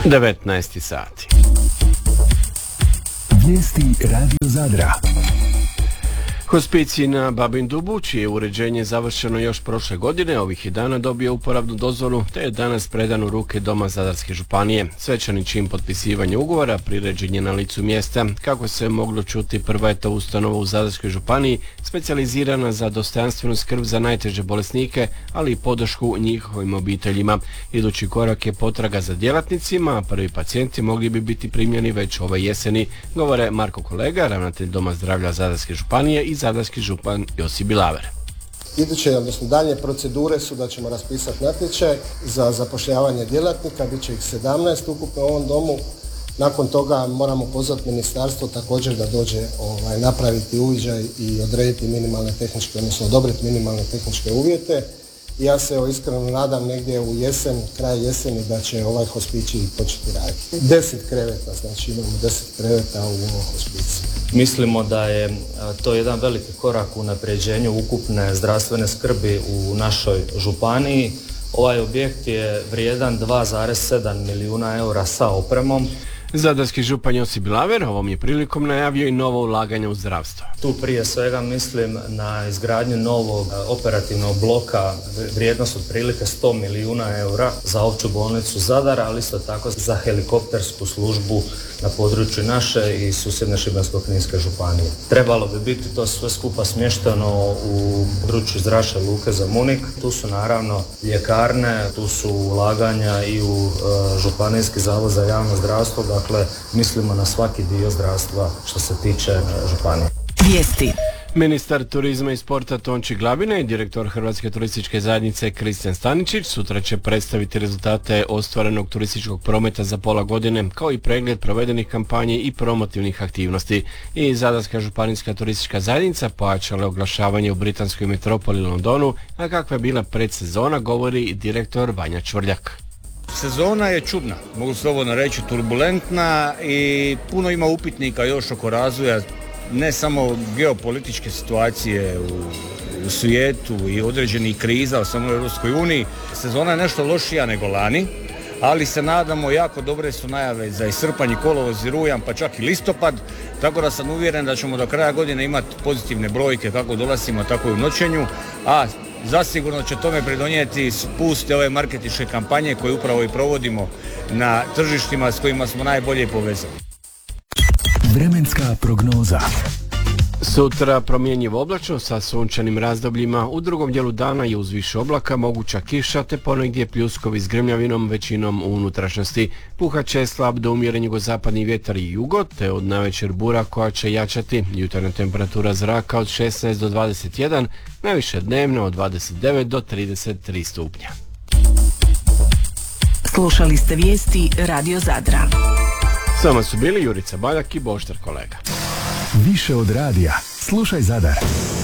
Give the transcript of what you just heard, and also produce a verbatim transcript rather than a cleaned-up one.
devetnaest sati. Vijesti Radio Zadra. Hospicij na Babin Dubu, čije uređenje završeno još prošle godine, ovih je dana dobio uporabnu dozvolu, te je danas predan u ruke Doma Zadarske županije. Svečani čin potpisivanja ugovora priređen je na licu mjesta. Kako se moglo čuti, prva je to ustanova u Zadarskoj županiji specijalizirana za dostojanstvenu skrb za najteže bolesnike, ali i podršku njihovim obiteljima. Idući korak je potraga za djelatnicima, a prvi pacijenti mogli bi biti primljeni već ove jeseni, govore Marko Kolega, ravnatelj Doma zdravlja Zadarske županije i zadarski župan Josip Bilaver. Iduće, odnosno dalje procedure su da ćemo raspisati natječaj za zapošljavanje djelatnika, bit će ih sedamnaest ukupno u ovom domu. Nakon toga moramo pozvati ministarstvo također da dođe ovaj, napraviti uviđaj i odrediti minimalne tehničke, odnosno odobriti minimalne tehničke uvjete. Ja se evo, iskreno nadam negdje u jesen, kraj jeseni da će ovaj hospicij početi raditi. Deset kreveta, znači imamo deset kreveta u ovom hospiciju. Mislimo da je to jedan veliki korak u unapređenju ukupne zdravstvene skrbi u našoj županiji. Ovaj objekt je vrijedan dva zarez sedam milijuna eura sa opremom. Zadarski župan Josip Bilaver ovom je prilikom najavio i novo ulaganje u zdravstvo. Tu prije svega mislim na izgradnju novog operativnog bloka, vrijednost otprilike sto milijuna eura za opću bolnicu Zadar, ali isto tako za helikoptersku službu na području naše i susjedne Šibensko-kninske županije. Trebalo bi biti to sve skupa smješteno u području zračne luke Zemunik. Tu su naravno ljekarne, tu su ulaganja i u e, Županijski zavod za javno zdravstvo, dakle mislimo na svaki dio zdravstva što se tiče županije. Vijesti. Ministar turizma i sporta Tonči Glabina i direktor Hrvatske turističke zajednice Kristijan Staničić sutra će predstaviti rezultate ostvarenog turističkog prometa za pola godine, kao i pregled provedenih kampanje i promotivnih aktivnosti. I Zadarska županijska turistička zajednica pojačala oglašavanje u britanskoj metropoli Londonu, a kakva je bila predsezona, govori direktor Vanja Čvrljak. Sezona je čudna, mogu slobodno reći turbulentna i puno ima upitnika još oko razvoja ne samo geopolitičke situacije u, u svijetu i određenih kriza, samo u Europskoj uniji. Sezona je nešto lošija nego lani, ali se nadamo, jako dobre su najave za i srpanj, i kolovoz, i rujan, pa čak i listopad, tako da sam uvjeren da ćemo do kraja godine imati pozitivne brojke kako u dolascima, tako i u noćenju, a zasigurno će tome pridonijeti spust ove marketinške kampanje koje upravo i provodimo na tržištima s kojima smo najbolje povezani. Vremenska prognoza. Sutra promjenjivo oblačno sa sunčanim razdobljima, u drugom dijelu dana je uz više oblaka moguća kiša te ponegdje pljuskovi s grmljavinom većinom u unutrašnjosti. Puhat će slab do umjeren jugozapadni vjetar i jugo, te od navečer bura koja će jačati. Jutarnja temperatura zraka od šesnaest do dvadeset jedan, najviše dnevno od dvadeset devet do trideset tri stupnja. Slušali ste vijesti Radio Zadra. Sama su bili Jurica Baljak i Boštar Kolega. Više od radija. Slušaj Zadar.